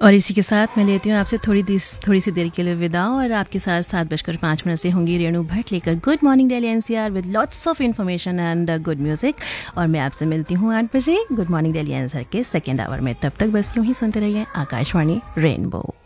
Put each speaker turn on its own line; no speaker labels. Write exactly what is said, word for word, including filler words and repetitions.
और इसी के साथ मैं लेती हूँ आपसे थोड़ी दिस थोड़ी सी देर के लिए विदा, और आपके साथ सात बजकर पाँच मिनट से होंगी रेणु भट्ट लेकर good morning Delhi NCR with lots of information and good music. और मैं आपसे मिलती हूँ आठ बजे गुड मॉर्निंग दिल्ली एनसीआर के सेकेंड आवर में। तब तक बस यूँ ही सुनते रहिए आकाशवाणी रेनबो।